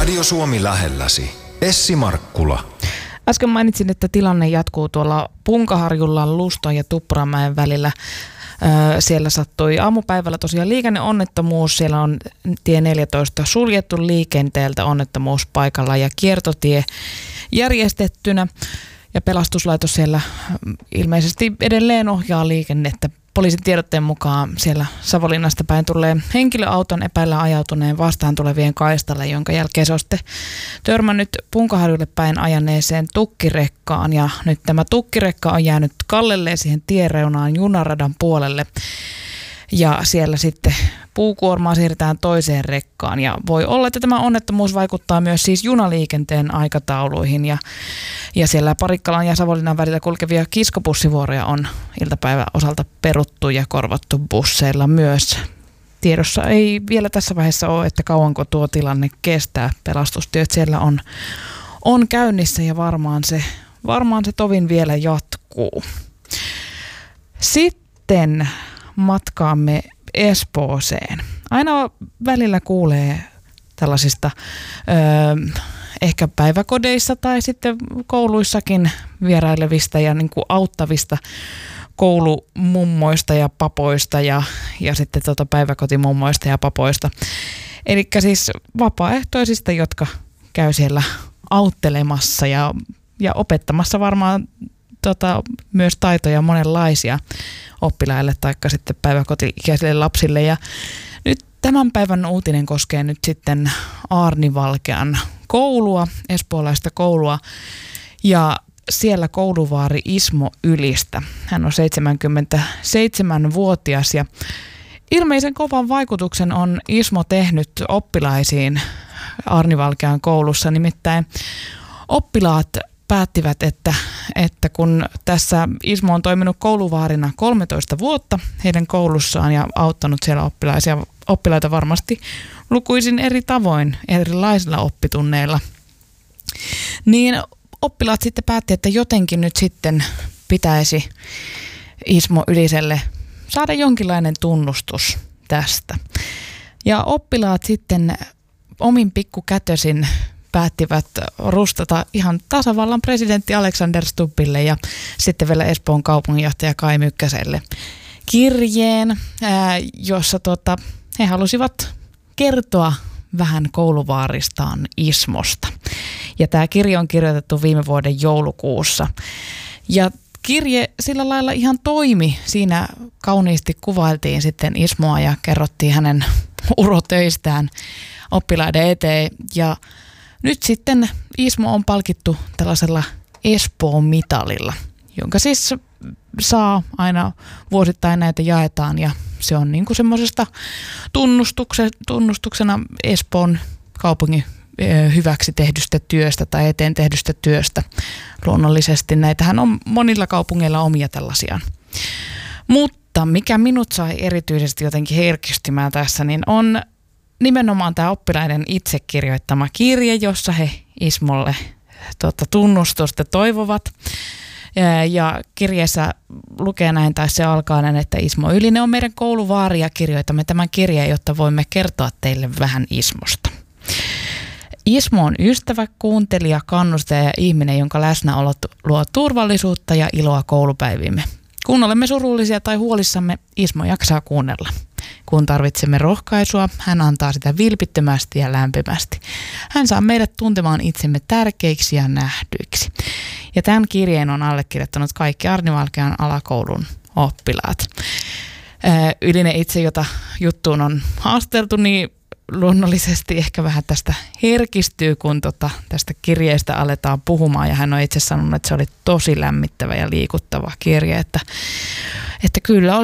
Radio Suomi lähelläsi. Essi Markkula. Äsken mainitsin, että tilanne jatkuu tuolla Punkaharjulla Luston ja Tuppuramäen välillä. Siellä sattui aamupäivällä tosiaan liikenneonnettomuus. Siellä on tie 14 suljettu liikenteeltä onnettomuuspaikalla ja kiertotie järjestettynä. Ja pelastuslaitos siellä ilmeisesti edelleen ohjaa liikennettä. Poliisin tiedotteen mukaan siellä Savonlinnasta päin tulee henkilöauton epäillä ajautuneen vastaan tulevien kaistalle, jonka jälkeen se on sitten törmännyt Punkaharjulle päin ajaneeseen tukkirekkaan. Ja nyt tämä tukkirekka on jäänyt kallelleen siihen tiereunaan junaradan puolelle. Ja siellä sitten puukuormaa siirretään toiseen rekkaan. Ja voi olla, että tämä onnettomuus vaikuttaa myös siis junaliikenteen aikatauluihin. Ja siellä Parikkalan ja Savonlinnan välillä kulkevia kiskobussivuoroja on iltapäivän osalta peruttu ja korvattu busseilla myös. Tiedossa ei vielä tässä vaiheessa ole, että kauanko tuo tilanne kestää. Pelastustyöt siellä on käynnissä ja varmaan se tovin vielä jatkuu. Sitten matkaamme Espooseen. Aina välillä kuulee tällaisista ehkä päiväkodeissa tai sitten kouluissakin vierailevista ja niin kuin auttavista koulumummoista ja papoista ja sitten päiväkotimummoista ja papoista. Eli siis vapaaehtoisista, jotka käy siellä auttelemassa ja opettamassa varmaan myös taitoja monenlaisia oppilaille tai sitten päiväkoti-ikäisille lapsille. Ja nyt tämän päivän uutinen koskee nyt sitten Aarnivalkean koulua, espoolaista koulua, ja siellä kouluvaari Ismo Ylistä. Hän on 77-vuotias ja ilmeisen kovan vaikutuksen on Ismo tehnyt oppilaisiin Aarnivalkean koulussa. Nimittäin oppilaat päättivät, että kun tässä Ismo on toiminut kouluvaarina 13 vuotta heidän koulussaan ja auttanut siellä oppilaita varmasti lukuisin eri tavoin, erilaisilla oppitunneilla, niin oppilaat sitten päätti, että jotenkin nyt sitten pitäisi Ismo Yliselle saada jonkinlainen tunnustus tästä. Ja oppilaat sitten omin pikkukätösin päättivät rustata ihan tasavallan presidentti Alexander Stubbille ja sitten vielä Espoon kaupunginjohtaja Kai Mykkäselle kirjeen, jossa he halusivat kertoa vähän kouluvaaristaan Ismosta. Ja tämä kirje on kirjoitettu viime vuoden joulukuussa. Ja kirje sillä lailla ihan toimi. Siinä kauniisti kuvailtiin sitten Ismoa ja kerrottiin hänen urotöistään oppilaiden eteen. Ja nyt sitten Ismo on palkittu tällaisella Espoon mitalilla, jonka siis saa aina vuosittain, näitä jaetaan, ja se on niin kuin semmoisesta tunnustuksena Espoon kaupungin hyväksi tehdystä työstä tai eteen tehdystä työstä. Luonnollisesti näitähän on monilla kaupungeilla omia tällaisia. Mutta mikä minut sai erityisesti jotenkin herkistymään tässä, niin on nimenomaan tämä oppilaiden itse kirjoittama kirje, jossa he Ismolle tunnustusta toivovat. Ja kirjeessä lukee näin, tai se alkaa näin, että Ismo Ylinen on meidän kouluvaari ja kirjoitamme tämän kirjeen, jotta voimme kertoa teille vähän Ismosta. Ismo on ystävä, kuuntelija, kannustaja ja ihminen, jonka läsnäolo luo turvallisuutta ja iloa koulupäivimme. Kun olemme surullisia tai huolissamme, Ismo jaksaa kuunnella. Kun tarvitsemme rohkaisua, hän antaa sitä vilpittömästi ja lämpimästi. Hän saa meidät tuntemaan itsemme tärkeiksi ja nähdyiksi. Ja tämän kirjeen on allekirjoittanut kaikki Aarnivalkean alakoulun oppilaat. Ylinen itse, jota juttuun on haasteltu, niin luonnollisesti ehkä vähän tästä herkistyy, kun tästä kirjeestä aletaan puhumaan. Ja hän on itse sanonut, että se oli tosi lämmittävä ja liikuttava kirje, että kyllä